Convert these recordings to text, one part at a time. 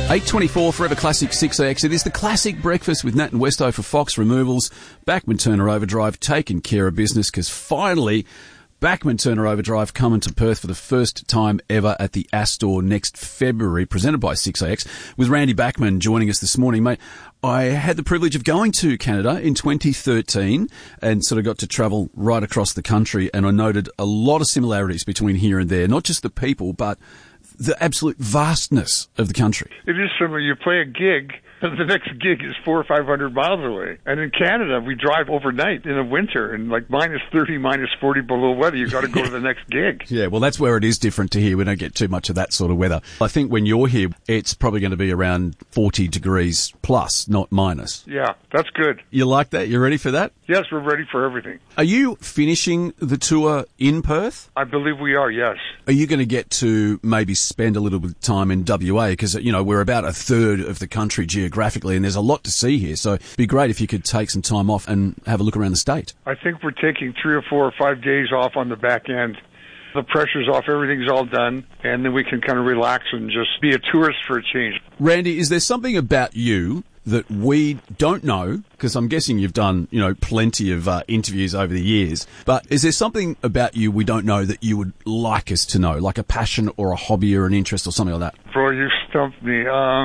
8:24 Forever Classic 6AX. It is the classic breakfast with Nat and Westo for Fox Removals. Bachman Turner Overdrive taking care of business because finally Bachman Turner Overdrive coming to Perth for the first time ever at the Astor next February, presented by 6AX, with Randy Bachman joining us this morning. Mate, I had the privilege of going to Canada in 2013 and sort of got to travel right across the country, and I noted a lot of similarities between here and there, not just the people, but the absolute vastness of the country. It is similar. You play a gig, and the next gig is 400 or 500 miles away. And in Canada, we drive overnight in the winter, and like minus 30, minus 40 below weather, you got to go to the next gig. Yeah, well, that's where it is different to here. We don't get too much of that sort of weather. I think when you're here, it's probably going to be around 40 degrees plus, not minus. Yeah, that's good. You like that? You ready for that? Yes, we're ready for everything. Are you finishing the tour in Perth? I believe we are, yes. Are you going to get to maybe spend a little bit of time in WA? Because, you know, we're about a third of the country geographically, and there's a lot to see here. So it'd be great if you could take some time off and have a look around the state. I think we're taking 3 or 4 or 5 days off on the back end. The pressure's off, everything's all done, and then we can kind of relax and just be a tourist for a change. Randy, is there something about you that we don't know, because I'm guessing you've done, you know, plenty of interviews over the years, but is there something about you we don't know that you would like us to know, like a passion or a hobby or an interest or something like that? Bro, you stumped me.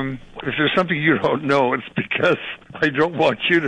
If there's something you don't know, it's because I don't want you to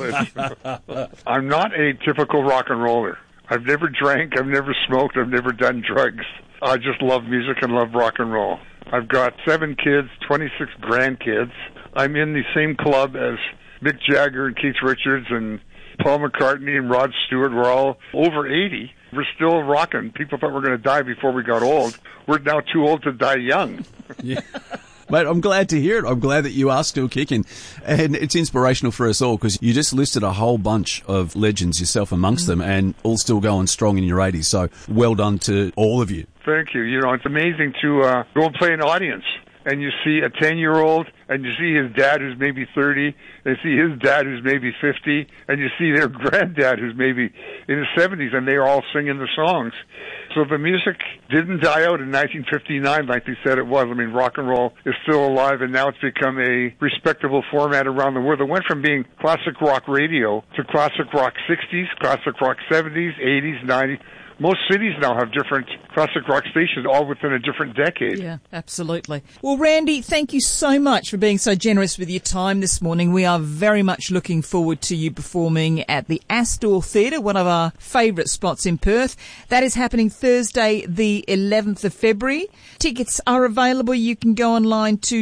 know it. I'm not a typical rock and roller. I've never drank, I've never smoked, I've never done drugs. I just love music and love rock and roll. I've got 7 kids, 26 grandkids. I'm in the same club as Mick Jagger and Keith Richards and Paul McCartney and Rod Stewart. We're all over 80. We're still rocking. People thought we were going to die before we got old. We're now too old to die young. Yeah. Mate, I'm glad to hear it. I'm glad that you are still kicking. And it's inspirational for us all because you just listed a whole bunch of legends, yourself amongst them, and all still going strong in your 80s. So well done to all of you. Thank you. You know, it's amazing to go and play an audience. And you see a 10-year-old, and you see his dad who's maybe 30, and you see his dad who's maybe 50, and you see their granddad who's maybe in his 70s, and they're all singing the songs. So the music didn't die out in 1959 like they said it was. I mean, rock and roll is still alive, and now it's become a respectable format around the world. It went from being classic rock radio to classic rock 60s, classic rock 70s, 80s, 90s. Most cities now have different classic rock stations, all within a different decade. Yeah, absolutely. Well, Randy, thank you so much for being so generous with your time this morning. We are very much looking forward to you performing at the Astor Theatre, one of our favourite spots in Perth. That is happening Thursday, the 11th of February. Tickets are available. You can go online to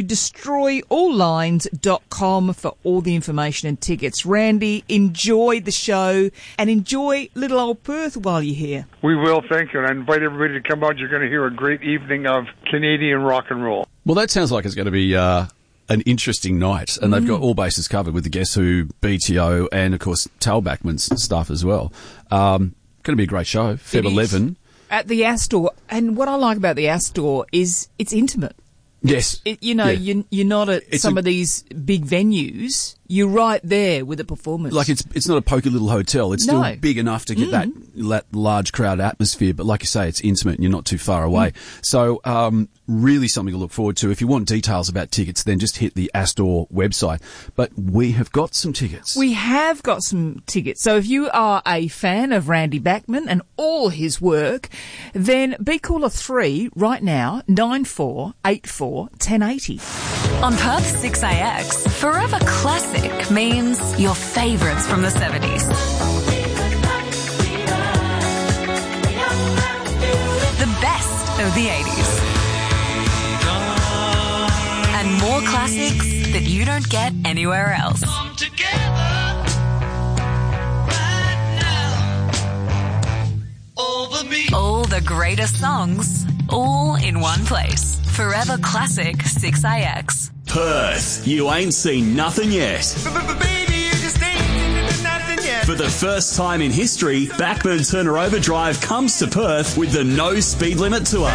destroyalllines.com for all the information and tickets. Randy, enjoy the show and enjoy little old Perth while you're here. We will, thank you. And I invite everybody to come out. You're going to hear a great evening of Canadian rock and roll. Well, that sounds like it's going to be an interesting night. And they've got all bases covered with the Guess Who, BTO, and, of course, Tal Bachman's stuff as well. Going to be a great show, Feb 11. At the Astor. And what I like about the Astor is it's intimate. Yes. You're not at some of these big venues. You're right there with the performance. Like it's not a pokey little hotel. It's still big enough to get that large crowd atmosphere. But like you say, it's intimate and you're not too far away. So really something to look forward to. If you want details about tickets, then just hit the Astor website. But we have got some tickets. We have got some tickets. So if you are a fan of Randy Bachman and all his work, then be caller 3 right now, 9484 1080. On Perth 6AX, Forever Classic means your favourites from the 70s. The best of the 80s. And more classics that you don't get anywhere else. All the greatest songs, all in one place. Forever Classic 6AX. Perth, you ain't seen nothing yet. For the first time in history, Bachman Turner Overdrive comes to Perth with the No Speed Limit Tour.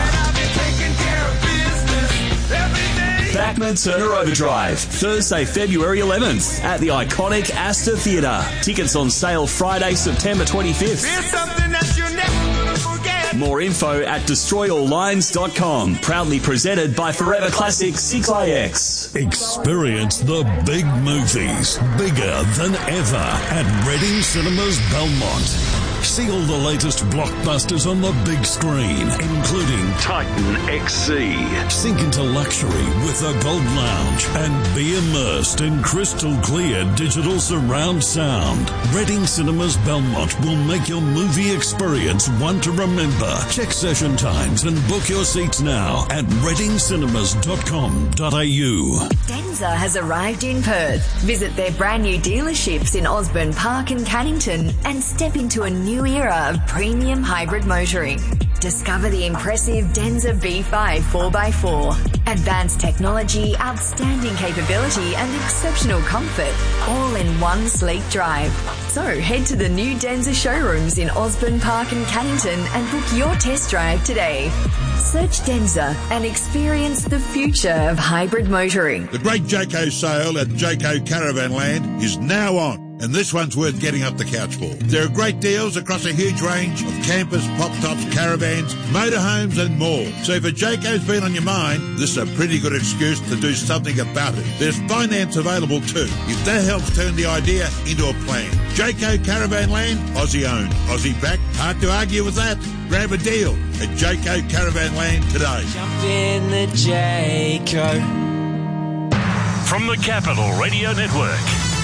Bachman Turner Overdrive, Thursday, February 11th at the iconic Astor Theatre. Tickets on sale Friday, September 25th. More info at destroyalllines.com. Proudly presented by Forever Classic 6IX. Experience the big movies, bigger than ever, at Reading Cinemas Belmont. See all the latest blockbusters on the big screen, including Titan XC. Sink into luxury with the Gold Lounge and be immersed in crystal clear digital surround sound. Reading Cinemas Belmont will make your movie experience one to remember. Check session times and book your seats now at readingcinemas.com.au. Denza has arrived in Perth. Visit their brand new dealerships in Osborne Park and Cannington and step into a new era of premium hybrid motoring. Discover the impressive Denza B5 4x4. Advanced technology, outstanding capability and exceptional comfort, all in one sleek drive. So head to the new Denza showrooms in Osborne Park and Cannington and book your test drive today. Search Denza and experience the future of hybrid motoring. The great Jayco sale at Jayco Caravanland is now on, and this one's worth getting up the couch for. There are great deals across a huge range of campers, pop-tops, caravans, motorhomes and more. So if a Jayco's been on your mind, this is a pretty good excuse to do something about it. There's finance available too, if that helps turn the idea into a plan. Jayco Caravanland, Aussie owned, Aussie backed. Hard to argue with that. Grab a deal at Jayco Caravanland today. Jump in the Jayco. From the Capital Radio Network,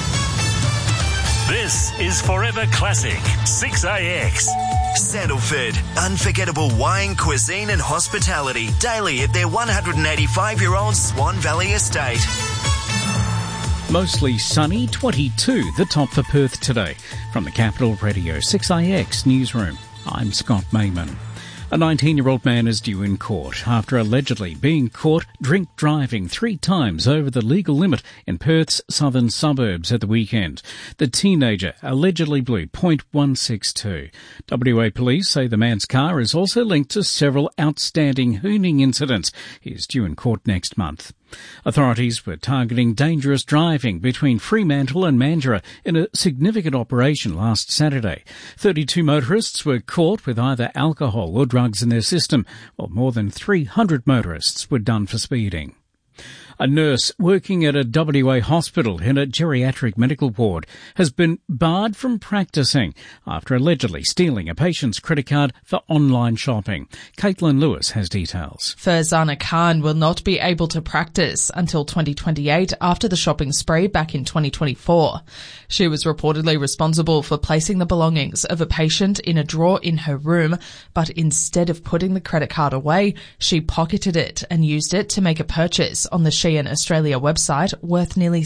this is Forever Classic 6AX. Sandalford, unforgettable wine, cuisine and hospitality daily at their 185-year-old Swan Valley estate. Mostly sunny, 22, the top for Perth today. From the Capital Radio 6IX newsroom, I'm Scott Mayman. A 19-year-old man is due in court after allegedly being caught drink driving 3 times over the legal limit in Perth's southern suburbs at the weekend. The teenager allegedly blew .162. WA police say the man's car is also linked to several outstanding hooning incidents. He is due in court next month. Authorities were targeting dangerous driving between Fremantle and Mandurah in a significant operation last Saturday. 32 motorists were caught with either alcohol or drugs in their system, while more than 300 motorists were done for speeding. A nurse working at a WA hospital in a geriatric medical ward has been barred from practising after allegedly stealing a patient's credit card for online shopping. Caitlin Lewis has details. Farzana Khan will not be able to practice until 2028 after the shopping spree back in 2024. She was reportedly responsible for placing the belongings of a patient in a drawer in her room, but instead of putting the credit card away, she pocketed it and used it to make a purchase on the Shein Australia website worth nearly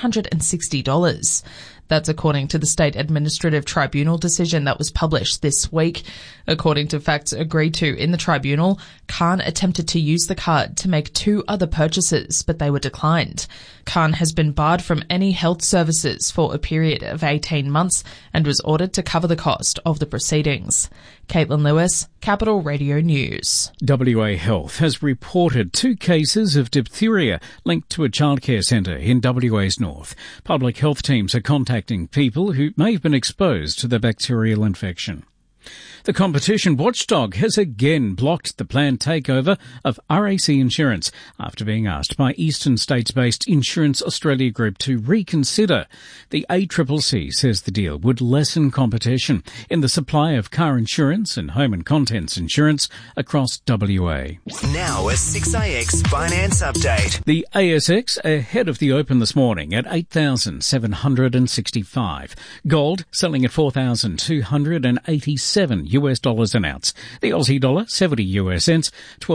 $760. That's according to the State Administrative Tribunal decision that was published this week. According to facts agreed to in the tribunal, Khan attempted to use the card to make 2 other purchases, but they were declined. Khan has been barred from any health services for a period of 18 months and was ordered to cover the cost of the proceedings. Caitlin Lewis, Capital Radio News. WA Health has reported 2 cases of diphtheria linked to a childcare centre in WA's north. Public health teams are contacting people who may have been exposed to the bacterial infection. The competition watchdog has again blocked the planned takeover of RAC Insurance after being asked by Eastern States-based Insurance Australia Group to reconsider. The ACCC says the deal would lessen competition in the supply of car insurance and home and contents insurance across WA. Now a 6IX finance update. The ASX ahead of the open this morning at 8,765. Gold selling at 4,287 US dollars an ounce. The Aussie dollar 70 US cents,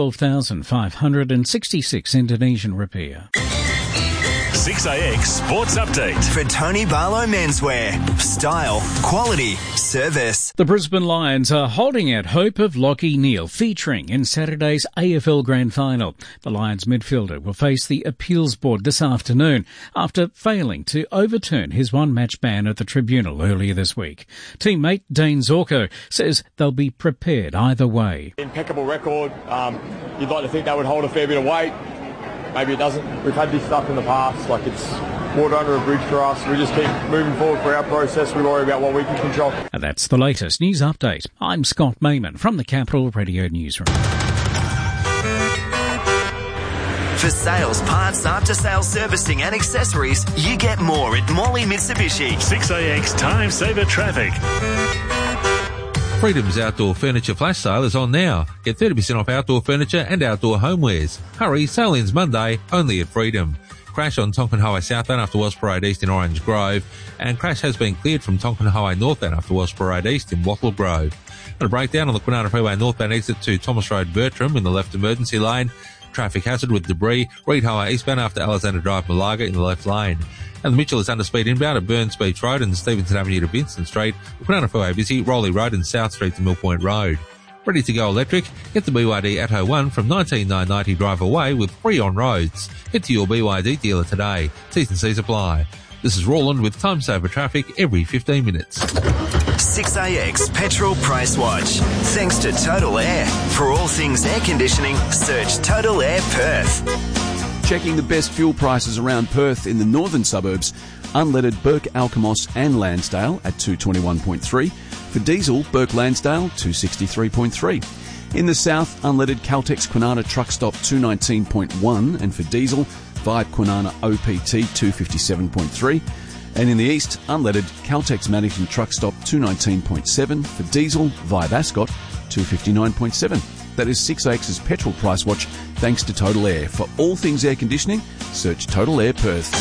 12,566 Indonesian rupiah. 6AX Sports Update. For Tony Barlow Menswear. Style, quality, service. The Brisbane Lions are holding out hope of Lachie Neale featuring in Saturday's AFL Grand Final. The Lions midfielder will face the appeals board this afternoon after failing to overturn his one-match ban at the tribunal earlier this week. Teammate Dane Zorko says they'll be prepared either way. Impeccable record. You'd like to think that would hold a fair bit of weight. Maybe it doesn't. We've had this stuff in the past. It's water under a bridge for us. We just keep moving forward for our process. We worry about what we can control. And that's the latest news update. I'm Scott Mayman from the Capital Radio Newsroom. For sales, parts, after-sales servicing and accessories, you get more at Morley Mitsubishi. 6AX Time Saver Traffic. Freedom's outdoor furniture flash sale is on now. Get 30% off outdoor furniture and outdoor homewares. Hurry, sale ends Monday, only at Freedom. Crash on Tonkin Highway southbound after Wells Parade East in Orange Grove, and crash has been cleared from Tonkin Highway northbound after Wells Parade East in Wattle Grove. And a breakdown on the Kwinana Freeway northbound exit to Thomas Road Bertram in the left emergency lane. Traffic hazard with debris. Reed Highway eastbound after Alexander Drive Malaga in the left lane. And the Mitchell is under speed inbound at Burns Beach Road and Stevenson Avenue to Vincent Street. The Kwinana Freeway busy. Rowley Road and South Street to Mill Point Road. Ready to go electric? Get the BYD Atto 1 from $19,990 drive away with free on roads. Head to your BYD dealer today. T's and C's apply. This is Roland with Time Saver Traffic every 15 minutes. 6AX Petrol Price Watch. Thanks to Total Air. For all things air conditioning, search Total Air Perth. Checking the best fuel prices around Perth in the northern suburbs. Unleaded Burke Alkimos and Lansdale at 221.3. For diesel, Burke Lansdale 263.3. In the south, unleaded Caltex Kwinana Truck Stop 219.1, and for diesel, Vibe Kwinana OPT 257.3. And in the east, unleaded Caltex Maddington Truck Stop 219.7, for diesel, Vibe Ascot 259.7. That is 6AX's petrol price watch, thanks to Total Air. For all things air conditioning, search Total Air Perth.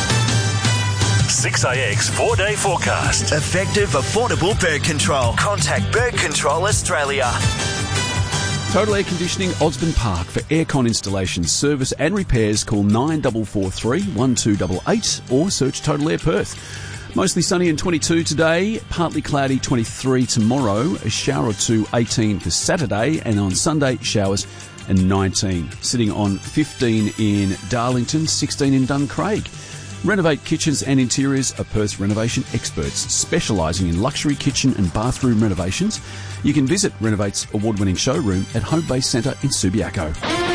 6AX 4-day forecast. Effective, affordable bird control. Contact Bird Control Australia. Total Air Conditioning, Osborne Park. For aircon installations, service and repairs, call 9443 1288 or search Total Air Perth. Mostly sunny and 22 today, partly cloudy 23 tomorrow, a shower or two 18 for Saturday, and on Sunday showers and 19. Sitting on 15 in Darlington, 16 in Duncraig. Renovate Kitchens and Interiors are Perth's renovation experts, specialising in luxury kitchen and bathroom renovations. You can visit Renovate's award-winning showroom at Home Base Centre in Subiaco.